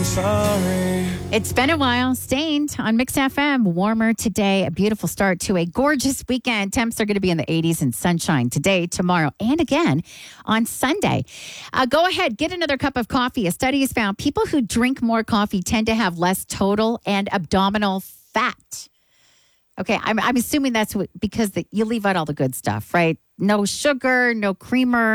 I'm sorry. It's been a while. Stained on Mix FM. Warmer today. A beautiful start to a gorgeous weekend. Temps are going to be in the 80s and sunshine today, tomorrow, and again on Sunday. Go ahead, get another cup of coffee. A study has found people who drink more coffee tend to have less total and abdominal fat. Okay, I'm assuming that's because you leave out all the good stuff, right? No sugar, no creamer.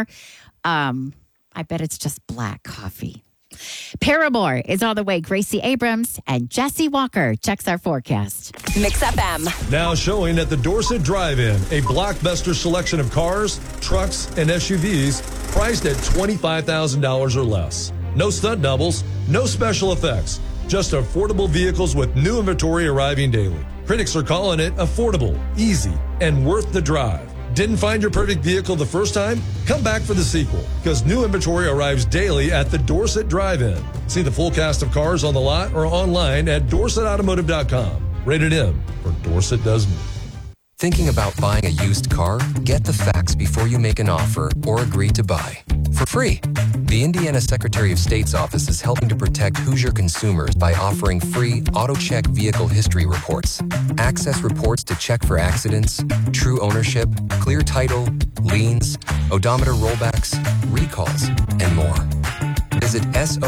I bet it's just black coffee. Paramore is on the way. Gracie Abrams and Jesse Walker checks our forecast. Mix FM. Now showing at the Dorset Drive-In, a blockbuster selection of cars, trucks, and SUVs priced at $25,000 or less. No stunt doubles, no special effects, just affordable vehicles with new inventory arriving daily. Critics are calling it affordable, easy, and worth the drive. Didn't find your perfect vehicle the first time? Come back for the sequel, because new inventory arrives daily at the Dorset Drive-In. See the full cast of cars on the lot or online at dorsetautomotive.com. Rated M for Dorset Does Me. Thinking about buying a used car? Get the facts before you make an offer or agree to buy. For free. The Indiana Secretary of State's office is helping to protect Hoosier consumers by offering free AutoCheck vehicle history reports. Access reports to check for accidents, true ownership, clear title, liens, odometer rollbacks, recalls, and more. Visit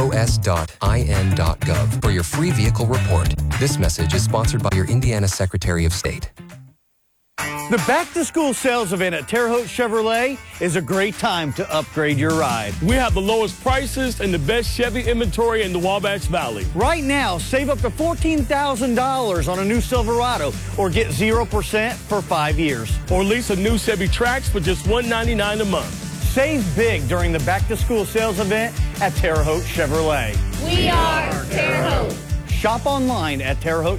sos.in.gov for your free vehicle report. This message is sponsored by your Indiana Secretary of State. The back-to-school sales event at Terre Haute Chevrolet is a great time to upgrade your ride. We have the lowest prices and the best Chevy inventory in the Wabash Valley. Right now, save up to $14,000 on a new Silverado or get 0% for 5 years. Or lease a new Chevy Trax for just $199 a month. Save big during the back-to-school sales event at Terre Haute Chevrolet. We are Terre Haute. Shop online at Terre Haute